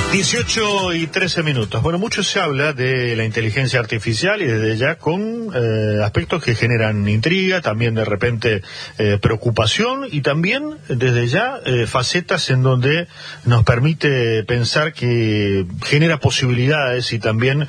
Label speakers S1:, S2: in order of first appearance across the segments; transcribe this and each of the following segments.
S1: 18:13. Bueno, mucho se habla de la inteligencia artificial y desde ya con aspectos que generan intriga, también de repente preocupación y también desde ya facetas en donde nos permite pensar que genera posibilidades y también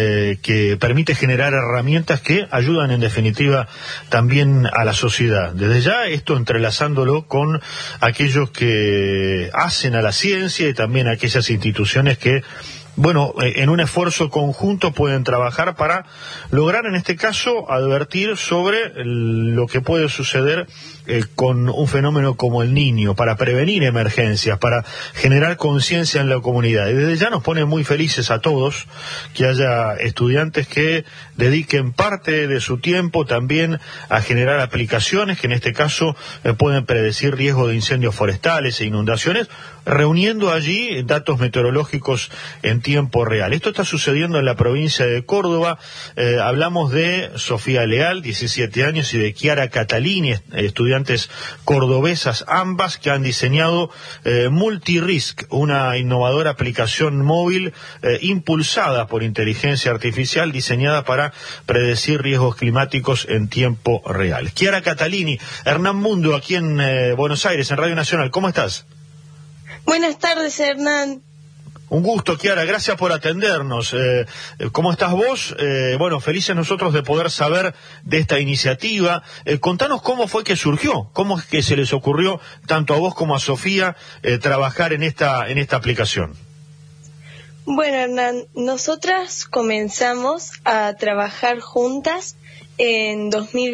S1: que permite generar herramientas que ayudan en definitiva también a la sociedad. Desde ya esto entrelazándolo con aquellos que hacen a la ciencia y también aquellas instituciones que, bueno, en un esfuerzo conjunto pueden trabajar para lograr, en este caso, advertir sobre lo que puede suceder con un fenómeno como el Niño, para prevenir emergencias, para generar conciencia en la comunidad. Y desde ya nos pone muy felices a todos que haya estudiantes que dediquen parte de su tiempo también a generar aplicaciones que en este caso pueden predecir riesgo de incendios forestales e inundaciones, reuniendo allí datos meteorológicos en tiempo real. Esto está sucediendo en la provincia de Córdoba. Hablamos de Sofía Leal, 17 años, y de Chiara Catalini, estudiantes cordobesas ambas, que han diseñado MultiRisk, una innovadora aplicación móvil impulsada por inteligencia artificial, diseñada para predecir riesgos climáticos en tiempo real. Chiara Catalini, Hernán Mundo, aquí en Buenos Aires, en Radio Nacional. ¿Cómo estás?
S2: Buenas tardes, Hernán.
S1: Un gusto, Chiara, gracias por atendernos. ¿Cómo estás vos? Bueno, felices nosotros de poder saber de esta iniciativa. Contanos cómo fue que surgió, cómo es que se les ocurrió, tanto a vos como a Sofía, trabajar en esta aplicación.
S2: Bueno, Hernán, nosotras comenzamos a trabajar juntas en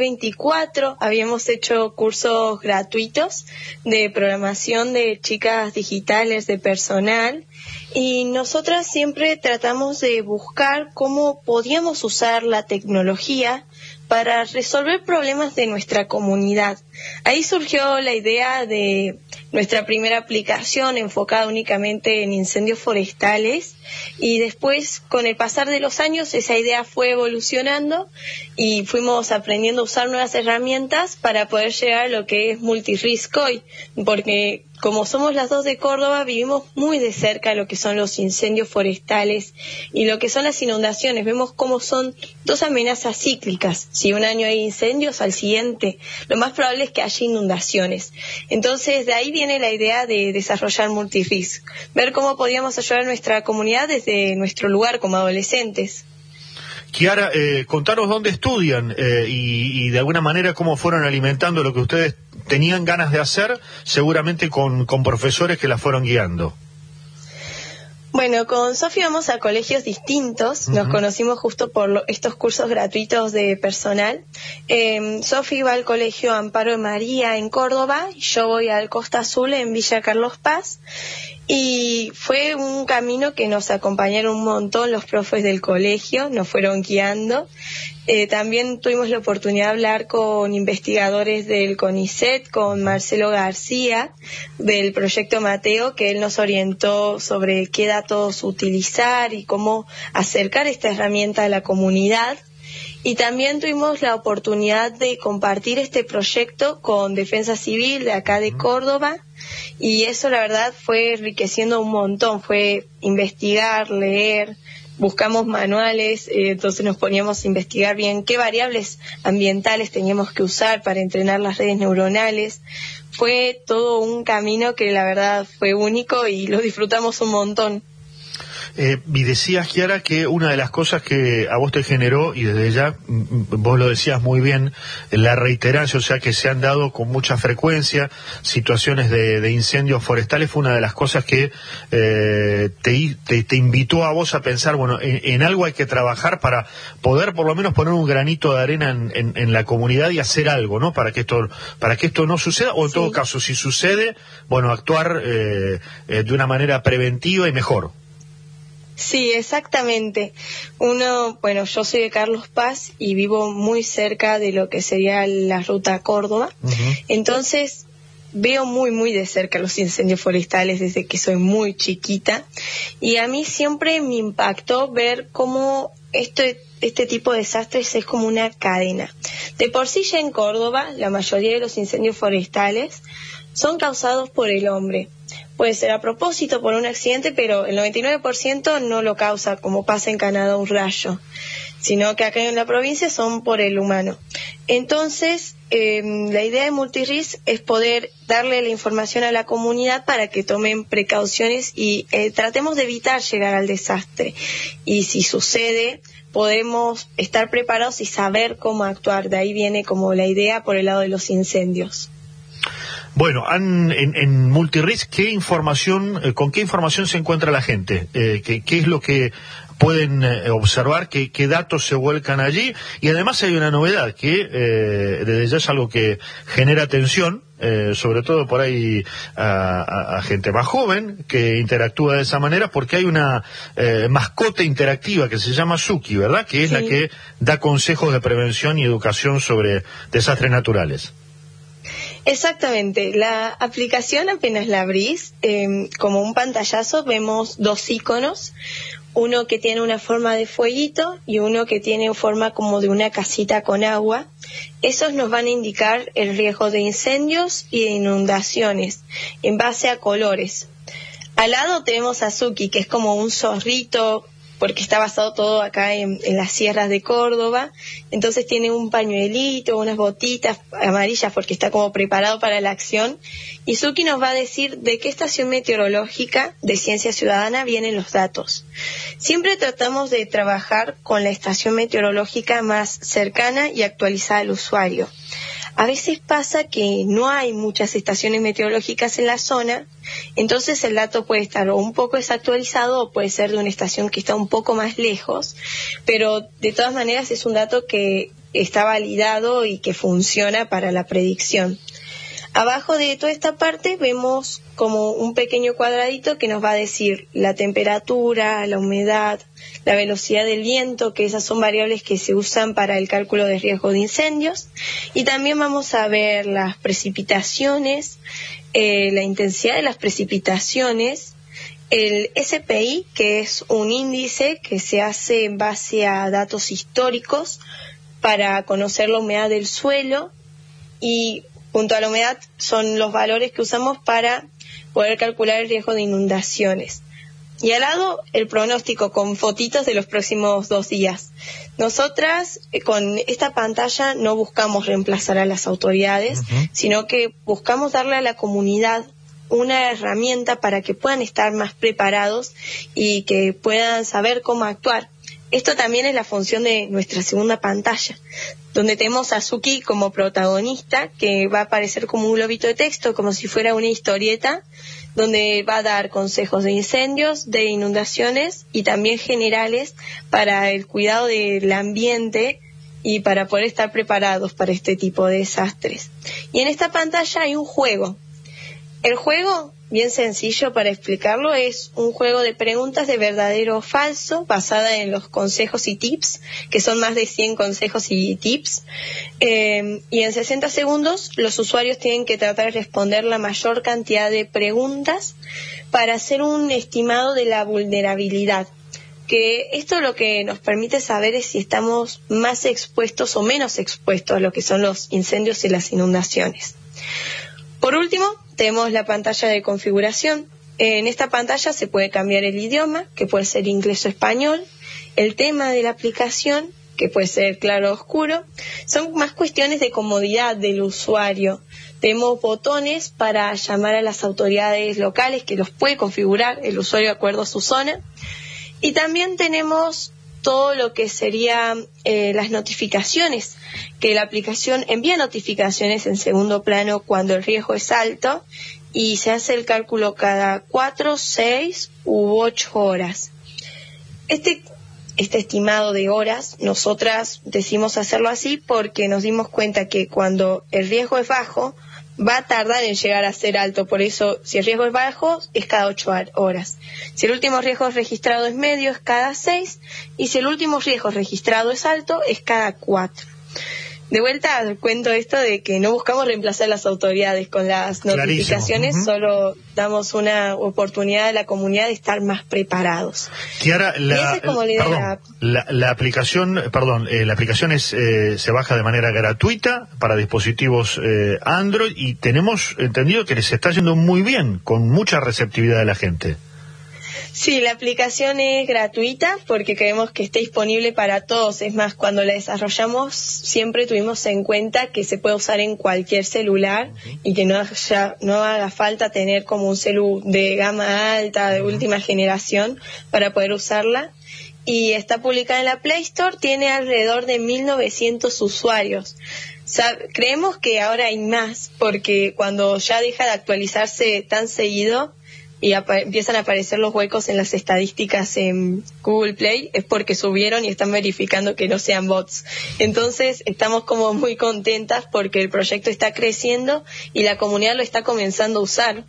S2: 2024. Habíamos hecho cursos gratuitos de programación de chicas digitales, de personal, y nosotras siempre tratamos de buscar cómo podíamos usar la tecnología para resolver problemas de nuestra comunidad. Ahí surgió la idea de nuestra primera aplicación enfocada únicamente en incendios forestales, y después, con el pasar de los años, esa idea fue evolucionando y fuimos aprendiendo a usar nuevas herramientas para poder llegar a lo que es MultiRisk hoy, porque como somos las dos de Córdoba, vivimos muy de cerca lo que son los incendios forestales y lo que son las inundaciones. Vemos cómo son dos amenazas cíclicas. Si un año hay incendios, al siguiente lo más probable es que haya inundaciones. Entonces, de ahí viene la idea de desarrollar MultiRisk, ver cómo podíamos ayudar a nuestra comunidad desde nuestro lugar como adolescentes.
S1: Chiara, contanos dónde estudian y de alguna manera cómo fueron alimentando lo que ustedes tenían ganas de hacer, seguramente con profesores que la fueron guiando.
S2: Bueno, con Sofi vamos a colegios distintos. Nos conocimos justo por estos cursos gratuitos de personal. Sofi va al colegio Amparo de María en Córdoba, y yo voy al Costa Azul en Villa Carlos Paz. Y fue un camino que nos acompañaron un montón los profes del colegio, nos fueron guiando. También tuvimos la oportunidad de hablar con investigadores del CONICET, con Marcelo García, del Proyecto Mateo, que él nos orientó sobre qué datos utilizar y cómo acercar esta herramienta a la comunidad. Y también tuvimos la oportunidad de compartir este proyecto con Defensa Civil de acá de Córdoba, y eso la verdad fue enriqueciendo un montón, fue investigar, leer, buscamos manuales, entonces nos poníamos a investigar bien qué variables ambientales teníamos que usar para entrenar las redes neuronales. Fue todo un camino que la verdad fue único y lo disfrutamos un montón.
S1: Y decías, Chiara, que una de las cosas que a vos te generó, y desde ya vos lo decías muy bien, la reiterancia, o sea que se han dado con mucha frecuencia situaciones de incendios forestales, fue una de las cosas que te invitó a vos a pensar, bueno, en algo hay que trabajar para poder por lo menos poner un granito de arena en la comunidad y hacer algo, ¿no? Para que esto no suceda, o en todo caso, si sucede, bueno, actuar de una manera preventiva y mejor.
S2: Sí, exactamente. Bueno, yo soy de Carlos Paz y vivo muy cerca de lo que sería la ruta Córdoba. Entonces, veo muy de cerca los incendios forestales desde que soy muy chiquita. Y a mí siempre me impactó ver cómo este tipo de desastres es como una cadena. De por sí ya en Córdoba, la mayoría de los incendios forestales son causados por el hombre. puede ser a propósito por un accidente, pero el 99% no lo causa, como pasa en Canadá, un rayo, sino que acá en la provincia son por el humano. Entonces, la idea de Multiris es poder darle la información a la comunidad para que tomen precauciones y tratemos de evitar llegar al desastre. Y si sucede, podemos estar preparados y saber cómo actuar. De ahí viene como la idea por el lado de los incendios.
S1: Bueno, en Multiris, ¿con qué información se encuentra la gente? ¿Qué es lo que pueden observar? ¿Qué datos se vuelcan allí? Y además hay una novedad que desde ya es algo que genera atención, sobre todo por ahí a gente más joven que interactúa de esa manera, porque hay una mascota interactiva que se llama Suki, ¿verdad? Que es la que da consejos de prevención y educación sobre desastres naturales.
S2: Exactamente, la aplicación apenas la abrís, como un pantallazo vemos dos iconos, uno que tiene una forma de fueguito y uno que tiene forma como de una casita con agua. Esos nos van a indicar el riesgo de incendios y de inundaciones en base a colores. Al lado tenemos a Suki, que es como un zorrito, porque está basado todo acá en las sierras de Córdoba, entonces tiene un pañuelito, unas botitas amarillas porque está como preparado para la acción, y Suki nos va a decir de qué estación meteorológica de Ciencia Ciudadana vienen los datos. Siempre tratamos de trabajar con la estación meteorológica más cercana y actualizada al usuario. A veces pasa que no hay muchas estaciones meteorológicas en la zona, entonces el dato puede estar o un poco desactualizado o puede ser de una estación que está un poco más lejos, pero de todas maneras es un dato que está validado y que funciona para la predicción. Abajo de toda esta parte vemos como un pequeño cuadradito que nos va a decir la temperatura, la humedad, la velocidad del viento, que esas son variables que se usan para el cálculo de riesgo de incendios. Y también vamos a ver las precipitaciones, la intensidad de las precipitaciones, el SPI, que es un índice que se hace en base a datos históricos para conocer la humedad del suelo, y junto a la humedad son los valores que usamos para poder calcular el riesgo de inundaciones. Y al lado, el pronóstico con fotitos de los próximos 2 días. Nosotras, con esta pantalla, no buscamos reemplazar a las autoridades, sino que buscamos darle a la comunidad una herramienta para que puedan estar más preparados y que puedan saber cómo actuar. Esto también es la función de nuestra segunda pantalla, donde tenemos a Suki como protagonista, que va a aparecer como un globito de texto, como si fuera una historieta, donde va a dar consejos de incendios, de inundaciones y también generales para el cuidado del ambiente y para poder estar preparados para este tipo de desastres. Y en esta pantalla hay un juego. El juego, bien sencillo para explicarlo, es un juego de preguntas de verdadero o falso, basada en los consejos y tips, que son más de 100 consejos y tips. Y en 60 segundos los usuarios tienen que tratar de responder la mayor cantidad de preguntas para hacer un estimado de la vulnerabilidad. Que esto lo que nos permite saber es si estamos más expuestos o menos expuestos a lo que son los incendios y las inundaciones. Por último, tenemos la pantalla de configuración. En esta pantalla se puede cambiar el idioma, que puede ser inglés o español, el tema de la aplicación, que puede ser claro o oscuro. Son más cuestiones de comodidad del usuario. Tenemos botones para llamar a las autoridades locales, que los puede configurar el usuario de acuerdo a su zona. Y también tenemos todo lo que serían las notificaciones, que la aplicación envía notificaciones en segundo plano cuando el riesgo es alto y se hace el cálculo cada 4, 6 u 8 horas. Este estimado de horas, nosotras decimos hacerlo así porque nos dimos cuenta que cuando el riesgo es bajo, va a tardar en llegar a ser alto. Por eso, si el riesgo es bajo, es cada 8 horas. Si el último riesgo registrado es medio, es cada 6. Y si el último riesgo registrado es alto, es cada 4. de vuelta cuento esto de que no buscamos reemplazar las autoridades con las notificaciones, solo damos una oportunidad a la comunidad de estar más preparados.
S1: Kiara, la aplicación se baja de manera gratuita para dispositivos Android, y tenemos entendido que les está yendo muy bien, con mucha receptividad de la gente.
S2: Sí, la aplicación es gratuita porque queremos que esté disponible para todos. Es más, cuando la desarrollamos siempre tuvimos en cuenta que se puede usar en cualquier celular y que no haga falta tener como un celu de gama alta, de última generación, para poder usarla. Y está publicada en la Play Store, tiene alrededor de 1.900 usuarios. Creemos que ahora hay más, porque cuando ya deja de actualizarse tan seguido y empiezan a aparecer los huecos en las estadísticas en Google Play, es porque subieron y están verificando que no sean bots. Entonces estamos como muy contentas porque el proyecto está creciendo y la comunidad lo está comenzando a usar.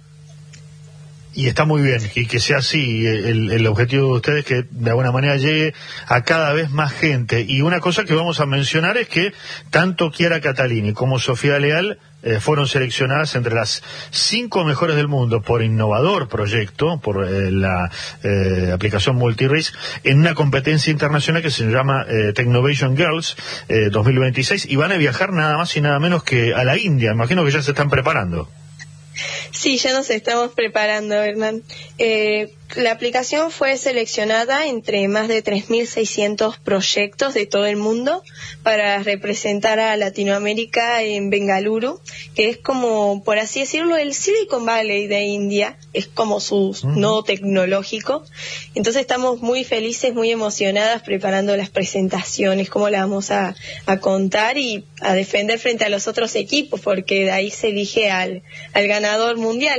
S1: Y está muy bien, y que sea así. El objetivo de ustedes es que de alguna manera llegue a cada vez más gente. Y una cosa que vamos a mencionar es que tanto Kiara Catalini como Sofía Leal fueron seleccionadas entre las 5 mejores del mundo por Innovador Proyecto, por la aplicación Multirisk, en una competencia internacional que se llama Technovation Girls 2026, y van a viajar nada más y nada menos que a la India. Imagino que ya se están preparando.
S2: Sí, ya nos estamos preparando, Hernán. La aplicación fue seleccionada entre más de 3.600 proyectos de todo el mundo para representar a Latinoamérica en Bengaluru, que es como, por así decirlo, el Silicon Valley de India, es como su nodo tecnológico. Entonces estamos muy felices, muy emocionadas preparando las presentaciones, cómo las vamos a contar y a defender frente a los otros equipos, porque de ahí se elige al ganador mundial.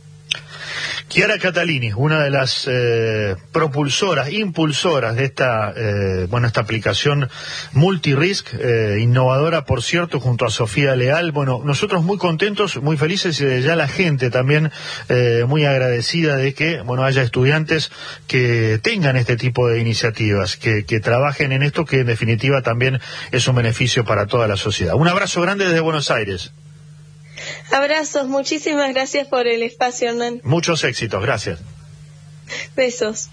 S1: Kiara Catalini, una de las impulsoras de esta aplicación Multirisk, innovadora, por cierto, junto a Sofía Leal. Bueno, nosotros muy contentos, muy felices, y ya la gente también muy agradecida de que, haya estudiantes que tengan este tipo de iniciativas, que trabajen en esto, que en definitiva también es un beneficio para toda la sociedad. Un abrazo grande desde Buenos Aires.
S2: Abrazos, muchísimas gracias por el espacio, Hernán.
S1: Muchos éxitos, gracias.
S2: Besos.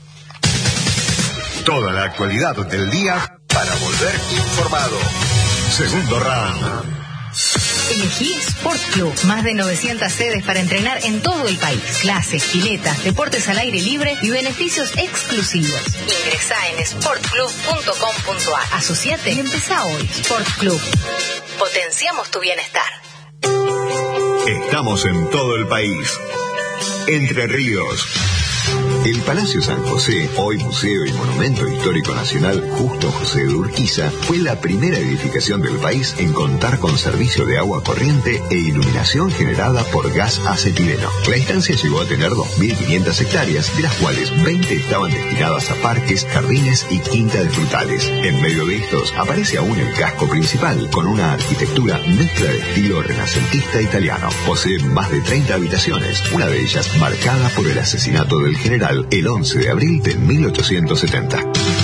S3: Toda la actualidad del día para volver informado. Segundo round.
S4: Elegí Sport Club. Más de 900 sedes para entrenar en todo el país. Clases, piletas, deportes al aire libre y beneficios exclusivos. Ingresá en sportclub.com.ar. Asociate y empezá hoy. Sport Club. Potenciamos tu bienestar.
S3: Estamos en todo el país. Entre Ríos. El Palacio San José, hoy Museo y Monumento Histórico Nacional Justo José de Urquiza, fue la primera edificación del país en contar con servicio de agua corriente e iluminación generada por gas acetileno. La instancia llegó a tener 2.500 hectáreas, de las cuales 20 estaban destinadas a parques, jardines y quinta de frutales. En medio de estos aparece aún el casco principal, con una arquitectura mezcla de estilo renacentista italiano. Posee más de 30 habitaciones, una de ellas marcada por el asesinato del general el 11 de abril de 1870.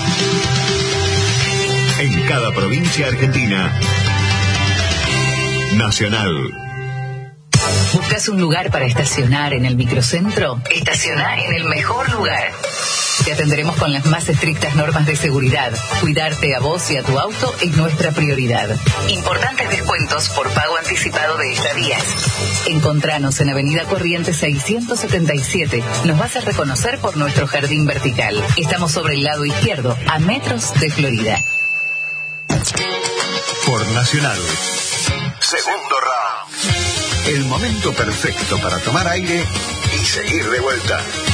S3: En cada provincia argentina. Nacional.
S4: ¿Buscas un lugar para estacionar en el microcentro? Estacioná en el mejor lugar. Te atenderemos con las más estrictas normas de seguridad. Cuidarte a vos y a tu auto es nuestra prioridad. Importantes descuentos por pago anticipado de estadías. Encontranos en Avenida Corrientes 677. Nos vas a reconocer por nuestro jardín vertical. Estamos sobre el lado izquierdo, a metros de Florida.
S3: Por Nacional. Segundo round. El momento perfecto para tomar aire y seguir de vuelta.